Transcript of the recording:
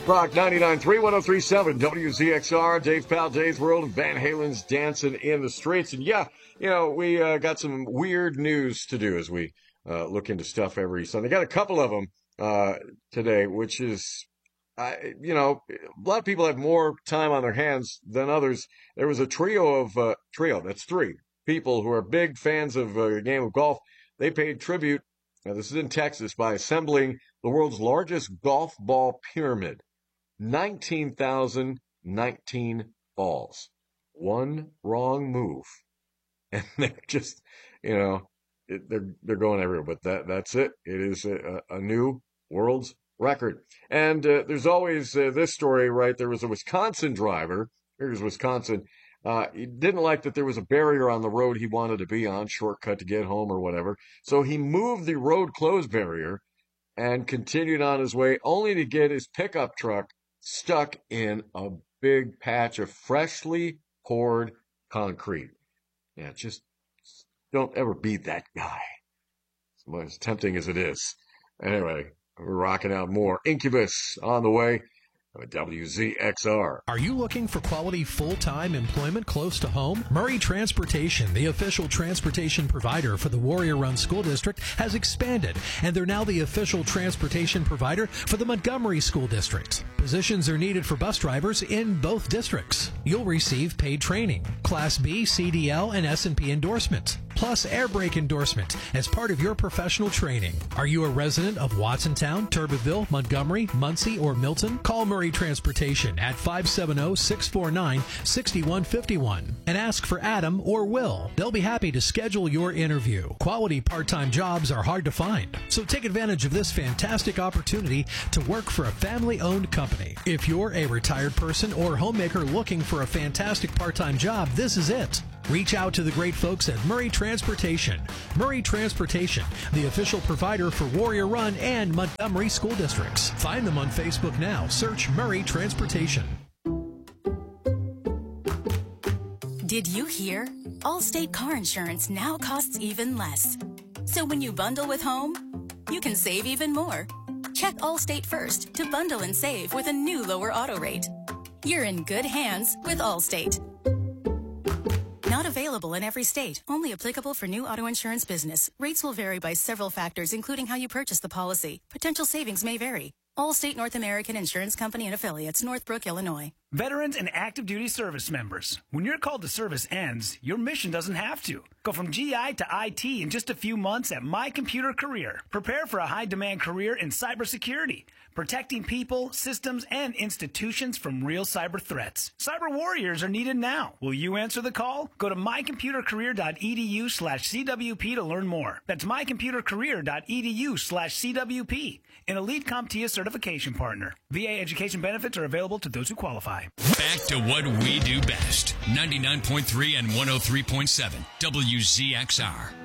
Rock 99.3, 103.7, WZXR, Dave Powell, Dave's World, and Van Halen's Dancing in the Streets. And yeah, we got some weird news to do as we look into stuff every Sunday. Got a couple of them today, which is, a lot of people have more time on their hands than others. There was a trio, that's three people who are big fans of the game of golf. They paid tribute, this is in Texas, by assembling the world's largest golf ball pyramid. 19,019 balls. One wrong move. And they're just, they're going everywhere. But that's it. It is a new world's record. And there's always this story, right? There was a Wisconsin driver. Here's Wisconsin. He didn't like that there was a barrier on the road he wanted to be on, shortcut to get home or whatever. So he moved the road closed barrier and continued on his way, only to get his pickup truck stuck in a big patch of freshly poured concrete. Yeah, just don't ever be that guy, as tempting as it is. Anyway, we're rocking out more Incubus on the way. WZXR. Are you looking for quality full-time employment close to home? Murray Transportation, the official transportation provider for the Warrior Run School District, has expanded, and they're now the official transportation provider for the Montgomery School District. Positions are needed for bus drivers in both districts. You'll receive paid training, Class B, CDL, and S&P endorsement, plus air brake endorsement as part of your professional training. Are you a resident of Watsontown, Turbeville, Montgomery, Muncie, or Milton? Call Murray Transportation at 570-649-6151 and ask for Adam or Will. They'll be happy to schedule your interview. Quality part-time jobs are hard to find, so take advantage of this fantastic opportunity to work for a family-owned company. If you're a retired person or homemaker looking for a fantastic part-time job, this is it. Reach out to the great folks at Murray Transportation. Murray Transportation, the official provider for Warrior Run and Montgomery School Districts. Find them on Facebook now. Search Murray Transportation. Did you hear? Allstate car insurance now costs even less. So when you bundle with home, you can save even more. Check Allstate first to bundle and save with a new lower auto rate. You're in good hands with Allstate. Not available in every state. Only applicable for new auto insurance business. Rates will vary by several factors, including how you purchase the policy. Potential savings may vary. Allstate North American Insurance Company and Affiliates, Northbrook, Illinois. Veterans and active duty service members. When your call to service ends, your mission doesn't have to. Go from GI to IT in just a few months at My Computer Career. Prepare for a high-demand career in cybersecurity, protecting people, systems, and institutions from real cyber threats. Cyber warriors are needed now. Will you answer the call? Go to mycomputercareer.edu/CWP to learn more. That's mycomputercareer.edu/CWP. An elite CompTIA certification partner. VA education benefits are available to those who qualify. Back to what we do best. 99.3 and 103.7 WZXR.